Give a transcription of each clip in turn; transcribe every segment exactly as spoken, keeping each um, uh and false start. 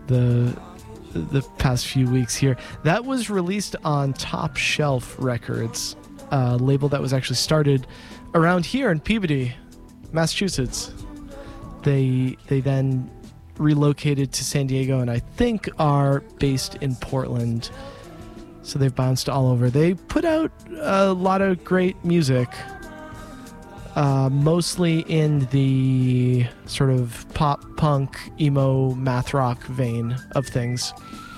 the the past few weeks here. That was released on Top Shelf Records, a label that was actually started around here in Peabody, Massachusetts. They they then relocated to San Diego and I think are based in Portland. So they've bounced all over. They put out a lot of great music, uh, mostly in the sort of pop, punk, emo, math rock vein of things.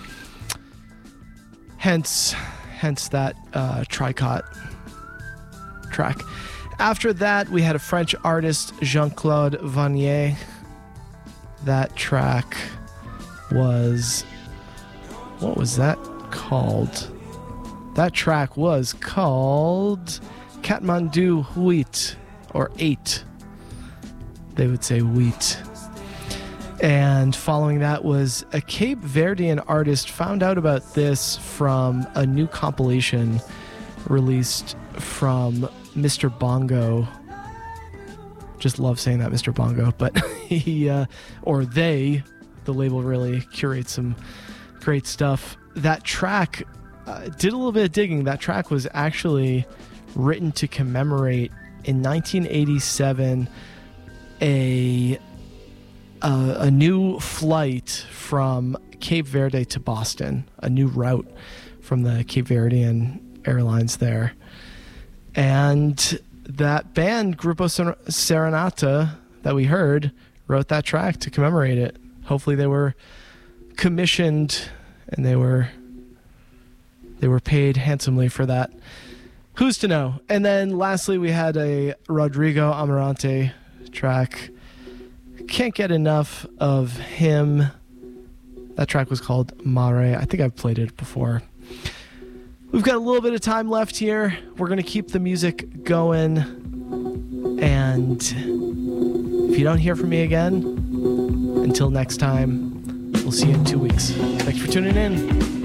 Hence, hence that uh, Tricot track. After that, we had a French artist, Jean-Claude Vanier. That track was... What was that called? That track was called Kathmandu Huit, or Eight. They would say Wheat. And following that was a Cape Verdean artist. Found out about this from a new compilation released from Mister Bongo. Just love saying that, Mister Bongo. But he, uh, or they, the label really curates some great stuff. That track, uh, did a little bit of digging. That track was actually written to commemorate in nineteen eighty-seven a uh, a new flight from Cape Verde to Boston, a new route from the Cape Verdean Airlines there. And that band, Grupo Serenata, that we heard, wrote that track to commemorate it. Hopefully they were commissioned and they were they were paid handsomely for that. Who's to know? And then lastly, we had a Rodrigo Amarante track. Can't get enough of him. That track was called Mare. I think I've played it before. We've got a little bit of time left here. We're going to keep the music going. And if you don't hear from me again, until next time, we'll see you in two weeks. Thanks for tuning in.